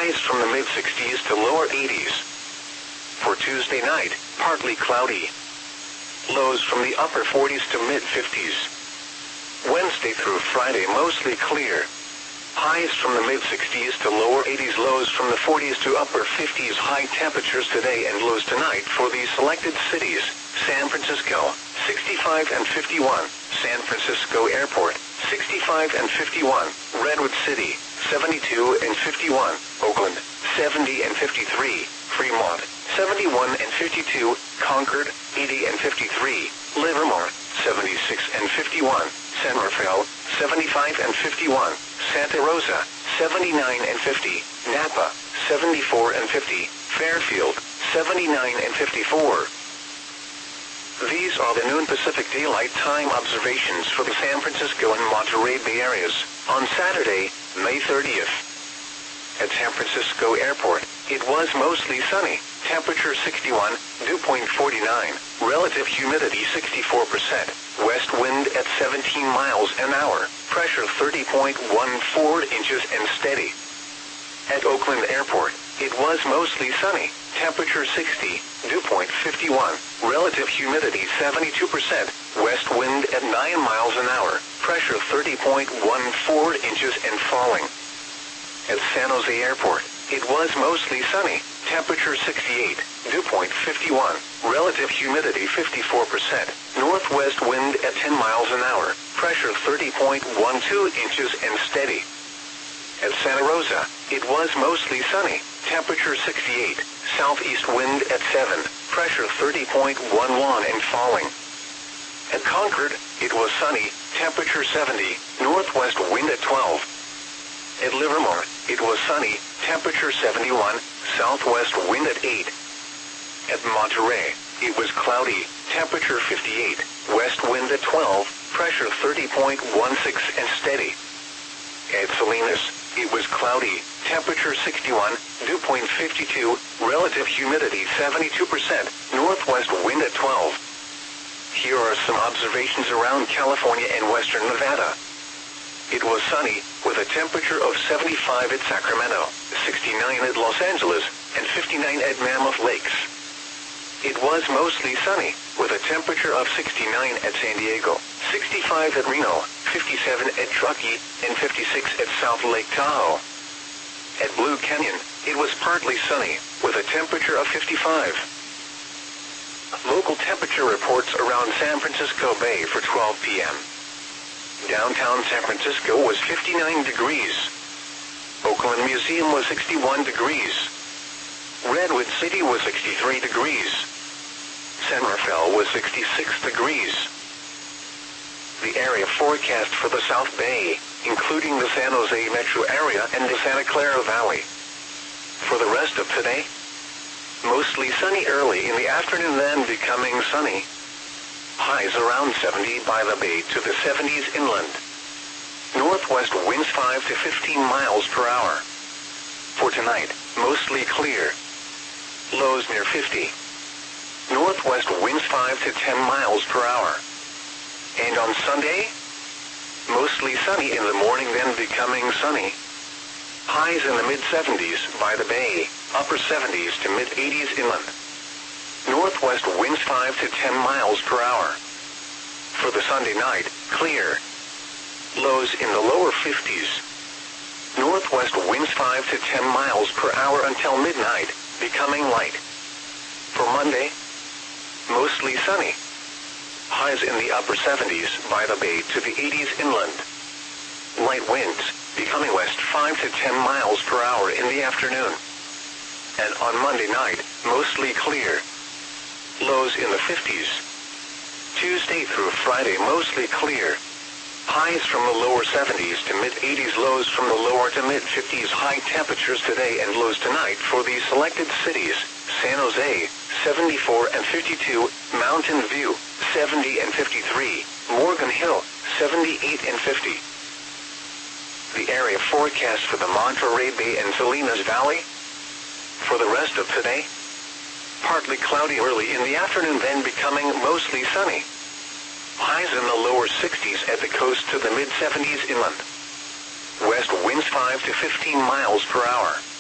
highs from the mid-60s to lower 80s. For Tuesday night, partly cloudy. Lows from the upper 40s to mid-50s. Wednesday through Friday mostly clear. Highs from the mid-60s to lower 80s, lows from the 40s to upper 50s. High temperatures today and lows tonight for these selected cities: San Francisco, 65 and 51, San Francisco Airport, 65 and 51, Redwood City, 72 and 51, Oakland, 70 and 53, Fremont, 71 and 52, Concord, 80 and 53, Livermore, 76 and 51, San Rafael, 75 and 51, Santa Rosa, 79 and 50, Napa, 74 and 50, Fairfield, 79 and 54. These are the noon Pacific Daylight Time observations for the San Francisco and Monterey Bay areas on Saturday, May 30th. At San Francisco Airport, it was mostly sunny, temperature 61, dew point 49, relative humidity 64%, west wind at 17 miles an hour, pressure 30.14 inches and steady. At Oakland Airport, it was mostly sunny, temperature 60, dew point 51, relative humidity 72%, west wind at 9 miles an hour, pressure 30.14 inches and falling. At San Jose Airport, it was mostly sunny, temperature 68, dew point 51, relative humidity 54%, northwest wind at 10 miles an hour, pressure 30.12 inches and steady. At Santa Rosa, it was mostly sunny, temperature 68, southeast wind at 7, pressure 30.11 and falling. At Concord, it was sunny, temperature 70, northwest wind at 12. At Livermore, it was sunny, temperature 71, southwest wind at 8. At Monterey, it was cloudy, temperature 58, west wind at 12, pressure 30.16 and steady. At Salinas, it was cloudy, temperature 61, dew point 52, relative humidity 72%, northwest wind at 12. Here are some observations around California and western Nevada. It was sunny, with a temperature of 75 at Sacramento, 69 at Los Angeles, and 59 at Mammoth Lakes. It was mostly sunny, with a temperature of 69 at San Diego, 65 at Reno, 57 at Truckee, and 56 at South Lake Tahoe. At Blue Canyon, it was partly sunny, with a temperature of 55. Local temperature reports around San Francisco Bay for 12 p.m. Downtown San Francisco was 59 degrees. Oakland Museum was 61 degrees. Redwood City was 63 degrees. San Rafael was 66 degrees. The area forecast for the South Bay, including the San Jose metro area and the Santa Clara Valley. For the rest of today, mostly sunny early in the afternoon, then becoming sunny. Highs around 70 by the bay to the 70s inland. Northwest winds 5 to 15 miles per hour. For tonight, mostly clear. Lows near 50. Northwest winds 5 to 10 miles per hour. And on Sunday, mostly sunny in the morning, then becoming sunny. Highs in the mid-70s by the bay, upper 70s to mid-80s inland. Northwest winds 5 to 10 miles per hour. For the Sunday night, clear. Lows in the lower 50s. Northwest winds 5 to 10 miles per hour until midnight, becoming light. For Monday, mostly sunny. Highs in the upper 70s by the bay to the 80s inland. Light winds, becoming west 5 to 10 miles per hour in the afternoon. And on Monday night, mostly clear. Lows in the 50s. Tuesday through Friday mostly clear. Highs from the lower 70s to mid-80s, lows from the lower to mid-50s. High temperatures today and lows tonight for these selected cities: San Jose, 74 and 52, Mountain View, 70 and 53, Morgan Hill, 78 and 50. The area forecast for the Monterey Bay and Salinas Valley. For the rest of today, partly cloudy early in the afternoon, then becoming mostly sunny. Highs in the lower 60s at the coast to the mid-70s inland. West winds 5 to 15 miles per hour.